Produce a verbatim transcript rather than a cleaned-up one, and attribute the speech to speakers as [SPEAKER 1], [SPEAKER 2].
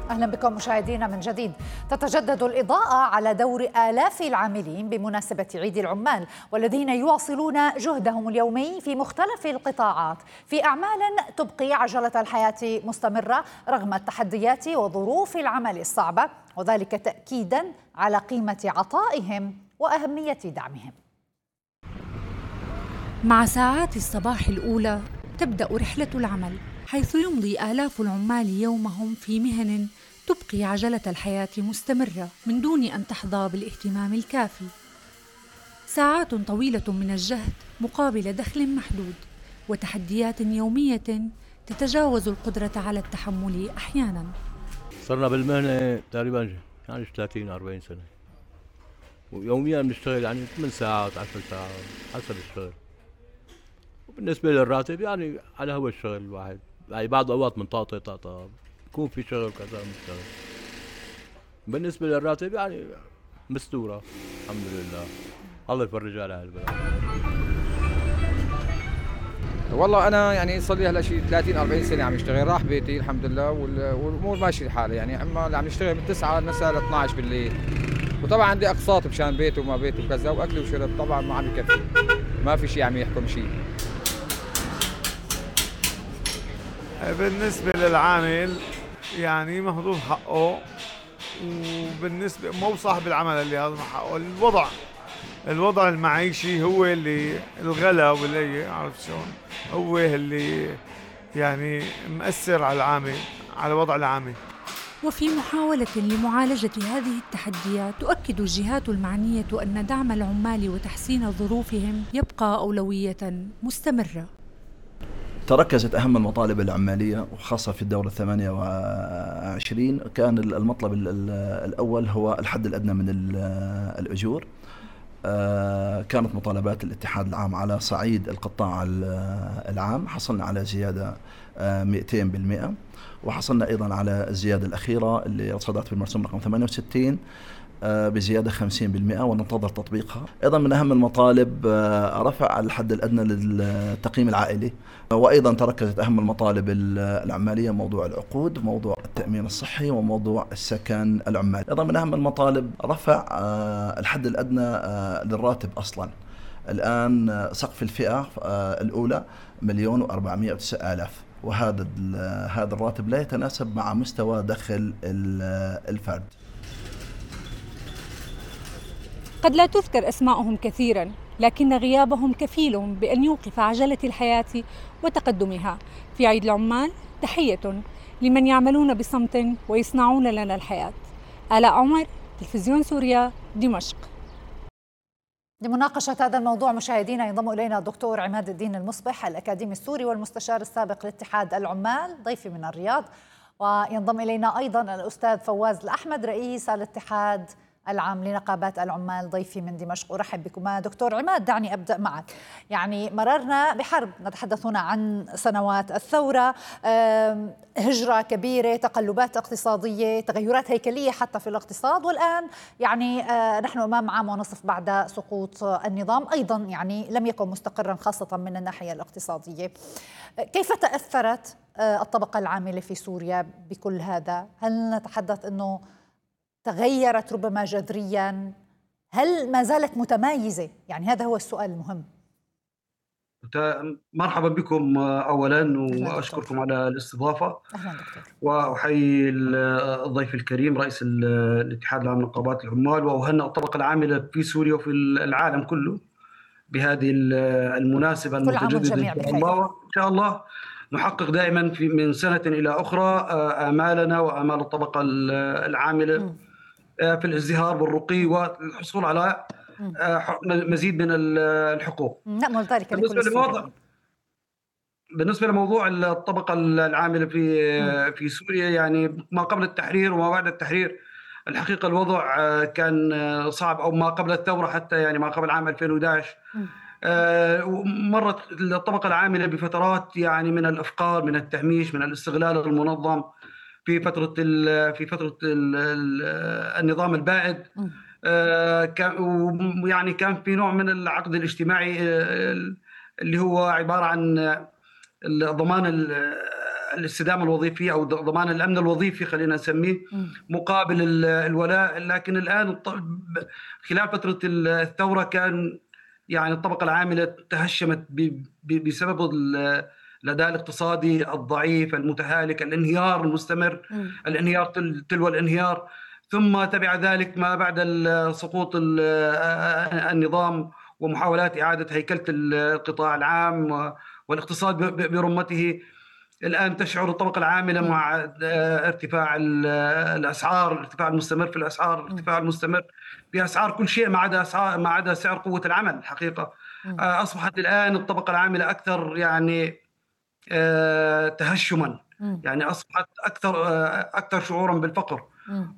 [SPEAKER 1] أهلا بكم مشاهدينا من جديد. تتجدد الإضاءة على دور آلاف العاملين بمناسبة عيد العمال، والذين يواصلون جهدهم اليومي في مختلف القطاعات في أعمال تبقي عجلة الحياة مستمرة رغم التحديات وظروف العمل الصعبة، وذلك تأكيدا على قيمة عطائهم وأهمية دعمهم.
[SPEAKER 2] مع ساعات الصباح الأولى تبدأ رحلة العمل، حيث يمضي آلاف العمال يومهم في مهن تبقي عجلة الحياة مستمرة من دون أن تحظى بالاهتمام الكافي. ساعات طويلة من الجهد مقابل دخل محدود، وتحديات يومية تتجاوز القدرة على التحمل أحياناً.
[SPEAKER 3] صرنا بالمهنة تقريباً يعني ثلاثين أربعين سنة، ويومياً بنشتغل يعني ثمان ساعات عشر ساعات حسب الشغل. وبالنسبة للراتب يعني على هو الشغل الواحد، يعني بعض أوقات من طاطا طاطا بكون في شغل كذا مشتغل. بالنسبة للراتب يعني مستورة الحمد لله، الله يفرج على هالبلد.
[SPEAKER 4] والله أنا يعني صار لي هلا شيء ثلاثين أربعين سنة عم اشتغل، راح بيتي الحمد لله والأمور ماشية الحال، يعني عم عم نشتغل من تسعة المساء ل اثنعش بالليل، وطبعا عندي أقساط مشان بيتي وما بيتي وكذا، وأكل وشرب طبعا ما عم يكفي، ما في شيء عم يحكم شيء.
[SPEAKER 5] بالنسبة للعامل يعني مهضوم حقه، وبالنسبة مو صاحب العمل اللي هذا حقه. الوضع الوضع المعيشي هو اللي الغلا واللي عرفت شلون، هو اللي يعني مأثر على العامل، على وضع العامل.
[SPEAKER 2] وفي محاولة لمعالجة هذه التحديات، تؤكد الجهات المعنية أن دعم العمال وتحسين ظروفهم يبقى أولوية مستمرة.
[SPEAKER 6] تركزت أهم المطالب العمالية وخاصة في الدورة الثمانية وعشرين. كان المطلب الأول هو الحد الأدنى من الأجور. كانت مطالبات الاتحاد العام على صعيد القطاع العام، حصلنا على زيادة مئتين بالمئة، وحصلنا أيضا على الزيادة الأخيرة اللي صدرت في المرسوم رقم ثمانية وستين بزيادة خمسين بالمئة، وننتظر تطبيقها. أيضا من أهم المطالب رفع الحد الأدنى للتقييم العائلي، وأيضا تركزت أهم المطالب العمالية موضوع العقود، موضوع التأمين الصحي، وموضوع السكن العمالي. أيضا من أهم المطالب رفع الحد الأدنى للراتب أصلا. الآن سقف الفئة الأولى مليون وأربعمائة وتسعة آلاف، وهذا هذا الراتب لا يتناسب مع مستوى دخل الفرد.
[SPEAKER 2] قد لا تذكر أسماءهم كثيراً، لكن غيابهم كفيل بأن يوقف عجلة الحياة وتقدمها. في عيد العمال تحية لمن يعملون بصمت ويصنعون لنا الحياة. آلاء عمر، تلفزيون سوريا، دمشق.
[SPEAKER 1] لمناقشة هذا الموضوع مشاهدينا ينضم إلينا الدكتور عماد الدين المصبح، الأكاديمي السوري والمستشار السابق لاتحاد العمال، ضيفي من الرياض. وينضم إلينا أيضا الأستاذ فواز الأحمد، رئيس الاتحاد العام لنقابات العمال، ضيفي من دمشق. أرحب بكما. دكتور عماد، دعني أبدأ معك. يعني مررنا بحرب، نتحدث هنا عن سنوات الثورة، هجرة كبيرة، تقلبات اقتصادية، تغيرات هيكلية حتى في الاقتصاد، والآن يعني نحن أمام عام ونصف بعد سقوط النظام، أيضا يعني لم يكن مستقرا خاصة من الناحية الاقتصادية. كيف تأثرت الطبقة العاملة في سوريا بكل هذا؟ هل نتحدث أنه تغيرت ربما جذريا؟ هل ما زالت متمايزة؟ يعني هذا هو السؤال المهم.
[SPEAKER 7] مرحبا بكم أولا، وأشكركم على الاستضافة.
[SPEAKER 1] أهلا دكتور.
[SPEAKER 7] وأحيي الضيف الكريم رئيس الاتحاد العام لنقابات العمال، وأهنئ الطبقة العاملة في سوريا وفي العالم كله بهذه المناسبة المتجددة. إن شاء الله إن شاء الله نحقق دائما في من سنة إلى أخرى آمالنا وآمال الطبقة العاملة م. في الازدهار والرقي والحصول على مزيد من الحقوق.
[SPEAKER 1] نأمل ذلك
[SPEAKER 7] بالنسبة لموضوع بالنسبة لموضوع الطبقة العاملة في في سوريا، يعني ما قبل التحرير وما بعد التحرير، الحقيقة الوضع كان صعب، أو ما قبل الثورة حتى، يعني ما قبل عام ألفين وأحد عشر مرت الطبقة العاملة بفترات يعني من الأفقار، من التهميش، من الاستغلال المنظم في فترة في فترة النظام البائد. كان يعني كان في نوع من العقد الاجتماعي اللي هو عبارة عن ضمان الاستدامة الوظيفية أو ضمان الأمن الوظيفي خلينا نسميه مقابل الولاء. لكن الآن خلال فترة الثورة كان يعني الطبقة العاملة تهشمت بسبب الأداء الاقتصادي الضعيف المتهالك، الانهيار المستمر، م. الانهيار تلو الانهيار، ثم تبع ذلك ما بعد سقوط النظام ومحاولات إعادة هيكلة القطاع العام والاقتصاد برمته. الآن تشعر الطبقة العاملة م. مع ارتفاع الأسعار، الارتفاع المستمر في الأسعار، الارتفاع المستمر في أسعار كل شيء ما عدا أسعار ما عدا سعر قوة العمل. الحقيقة م. أصبحت الآن الطبقة العاملة أكثر يعني تهشما، يعني أصبحت أكثر أكثر شعورا بالفقر.